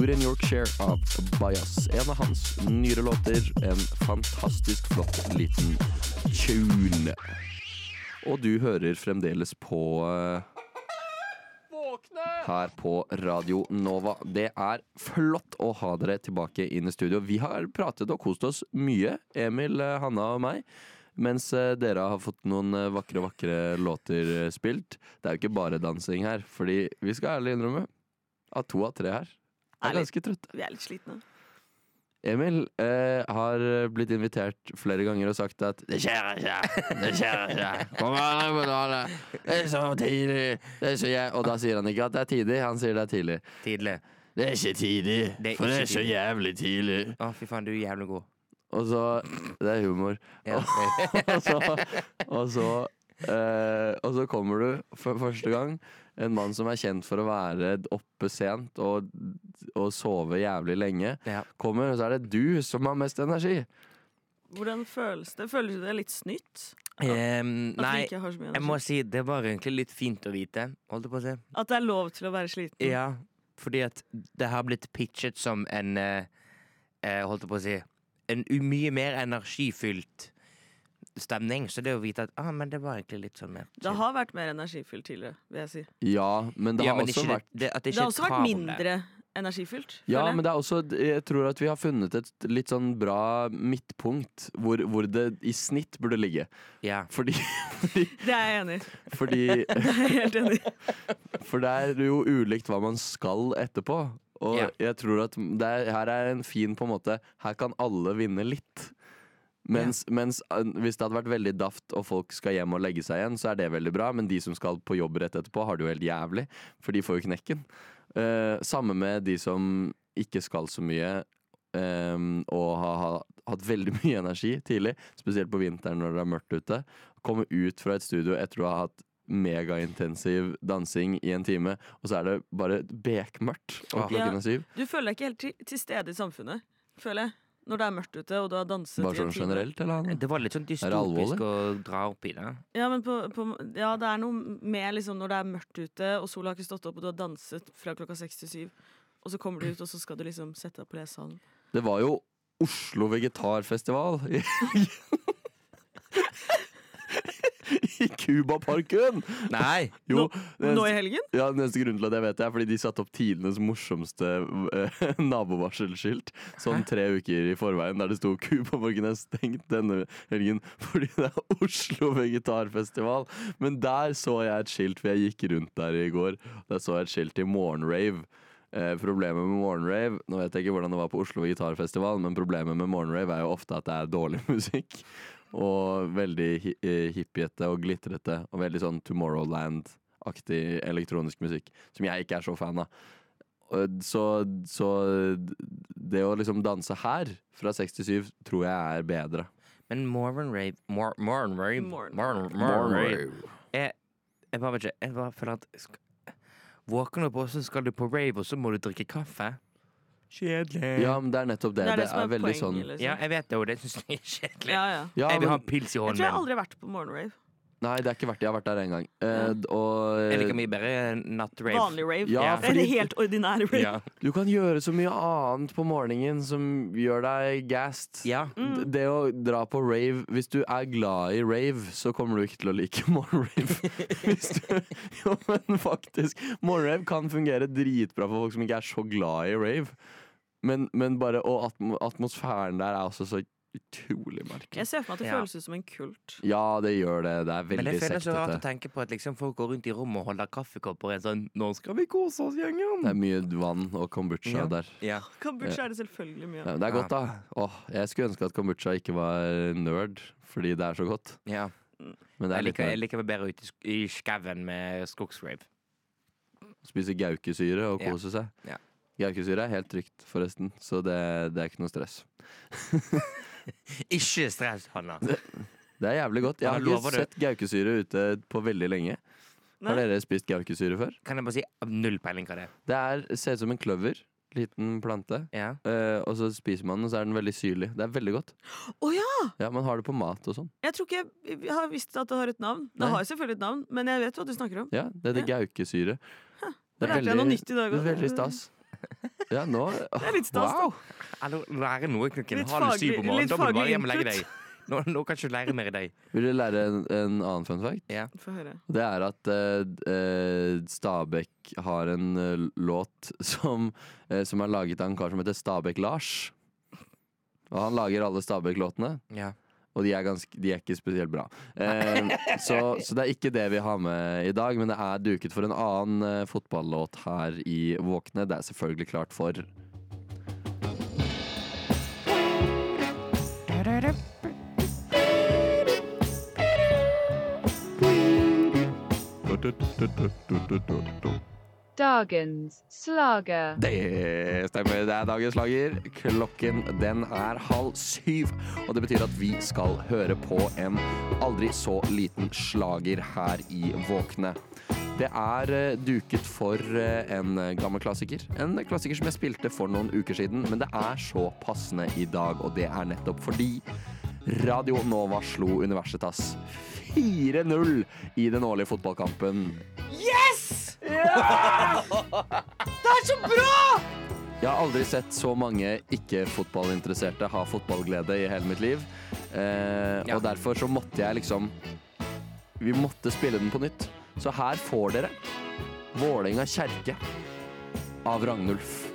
You're in Yorkshire av Bias. En av hans nyere låter, en fantastisk flott liten tune. Og du hører fremdeles på her på Radio Nova. Det er flott å ha dere tilbake inn i studio. Vi har pratet og kost oss mye, Emil, Hanna og meg, mens dere har fått noen vakre låter spilt. Det er jo ikke bare dansing her, fordi vi skal ærlig innrømme at 2 av 3 her er ganske trøtte. Vi er litt slitne. Emil har blitt invitert flere ganger og sagt at det skjer ikke. Kom an, betale. Det er så tidlig. Det er så og da sier han ikke at det er tidlig, han sier det er tidlig. Tidlig. Det er ikke tidlig, for det er så jævlig tidlig. Å, fy faen, du er jævlig god. Og så, det er humor. Ja. Og så kommer du for første gang, en mann som er kjent for å være oppe sent og sove jævlig lenge, kommer, og så er det du som har mest energi. Hvordan føles det? Føles det litt snytt? Nei, jeg må si det var egentlig litt fint å vite, holdt jeg på å si. At det er lov til å være sliten? Ja, fordi at det har blitt pitchet som en, holdt jeg på å si, en mye mer energifylt stemning, så det å vite at men det var egentlig litt sånn mer chill. Det har vært mer energifylt tidligere, vil jeg si. Ja, men det har også vært det har også vært mindre energifylt. Ja, men det er også, jeg tror at vi har funnet et litt sånn bra midtpunkt hvor det i snitt burde ligge. Ja. Fordi det er jeg enig i. Fordi det er jeg helt enig i. For det er jo ulikt hva man skal etterpå. Og jeg tror at her er en fin på en måte, her kan alle vinne litt. Mens hvis det hadde vært veldig daft og folk skal hjem og legge seg igjen, så er det veldig bra, men de som skal på jobb rett etterpå har det jo helt jævlig, for de får jo knekken. Samme med de som ikke skal så mye og har hatt veldig mye energi tidlig, spesielt på vinteren når det er mørkt ute. Komme ut fra et studio etter å ha hatt megaintensiv dansing i en time, og så er det bare bekmørkt og klokken er 7. Du føler deg ikke helt til stede i samfunnet, føler jeg. Når det er mørkt ute, og du har danset bare i en sånn time. Generelt, eller? Det var litt sånn dystopisk å dra opp i det. Ja, men det er noe med liksom, når det er mørkt ute, og sola har ikke stått opp, og du har danset fra klokka 6 til 7, og så kommer du ut, og så skal du liksom sette deg på lesesalen. Det var jo Oslo Vegetarfestival i Cubaparken. Nei. Jo, nå i helgen? Ja, neste grunn til at jeg vet det er fordi de satte opp tidenes morsomste nabovarselskilt sånn 3 uker i forveien, der det sto Cubaparken er stengt denne helgen fordi det er Oslo Vegetarfestival. Men der så jeg et skilt, for jeg gikk rundt der i går. Der så jeg et skilt i morgenrave. Problemet med morgenrave, nå vet jeg ikke hvordan det var på Oslo Vegetarfestival, men problemet med morgenrave er jo ofte at det er dårlig musikk. Og veldig hippiete og glitrete og veldig sånn Tomorrowland-aktig elektronisk musikk, som jeg ikke er så fan av. Så det å liksom danse her fra 6 til 7 tror jeg er bedre. Men morning rave Jeg bare vet ikke, jeg bare føler at våkner du på, så skal du på rave, og så må du drikke kaffe. Kjedelig. Ja, men det er nettopp det. Det er veldig sånn liksom. Ja, jeg vet det, og det synes jeg er kjedelig. Ja. Jeg vil ha en pils i Jeg hånden. tror jeg aldri har vært på morgenrave. Nei, det er ikke verdt det. Jeg har vært der en gang. Jeg liker mye bedre nattrave. Vanlig rave. Ja, det er en helt ordinær rave. Ja. Du kan gjøre så mye annet på morgenen som gjør deg gassed. Ja. Det å dra på rave, hvis du er glad i rave, så kommer du ikke til å like morgenrave. Jo, men faktisk, morgenrave kan fungere dritbra for folk som ikke er så glad i rave. Men bare, og atmosfæren der er også så utrolig merkelig. Jeg ser for meg at det føles ut som en kult. Ja, det gjør det. Det er veldig sektete. Men det føles så rart å tenke på at liksom folk går rundt i rommet og holder kaffekopper en sånn, nå skal vi kose oss, gjengen. Det er mye vann og kombucha der. Ja. Kombucha er det selvfølgelig mye. Ja, det er godt da. Jeg skulle ønske at kombucha ikke var nerd, fordi det er så godt. Ja. Men det er jeg liker meg bedre ute i skaven med skogsrave. Spise gaukesyre og kose seg. Ja. Gaukesyre er helt trygt, forresten, så det er ikke noe stress. Ikke stress, Hanna. Det er jævlig godt. Jeg har ikke sett gaukesyre ute på veldig lenge. Har dere spist gaukesyre før? Kan jeg bare si null peiling hva det er? Det ser ut som en kløver. Liten plante. Ja. Og så spiser man den, og så er den veldig syrlig. Det er veldig godt. Ja, man har det på mat og sånn. Jeg tror ikke jeg har visst at det har et navn. Det har selvfølgelig et navn, men jeg vet hva du snakker om. Ja, det er gaukesyre. Da lærte jeg noe nytt i dag. Det er veldig stas. Ja, nå Det er litt stas, da. Wow! Eller lære noe klokken Litt 6:30 på morgenen. litt Da må du bare faglig hjem og legge input. deg. Nå kan ikke du lære mer i deg. Vil du lære en annen fun fact? Ja. Få høre. Det er at Stabæk har en låt som er laget av en kar som heter Stabæk Lars. Og han lager alle Stabæk-låtene. Ja. Og de er ikke spesielt bra. Så det er ikke det vi har med i dag, men det er duket for en annen fotballåt her i Våkne. Det er selvfølgelig klart for Dagens slager. Det stemmer, det er dagens slager. Klokken den er 6:30, og det betyr at vi skal høre på en aldri så liten slager her i Våkne. Det er duket for en gammel klassiker. En klassiker som jeg spilte for noen uker siden, men det er så passende i dag, og det er nettopp fordi Radio Nova slo Universitas 4-0 i den årlige fotballkampen. Jeg har aldri sett så mange ikke-fotballinteresserte ha fotballglede i hele mitt liv. Ja. Og derfor så måtte jeg vi måtte spille den på nytt. Så her får dere Vålerenga kjerke av Ragnulf.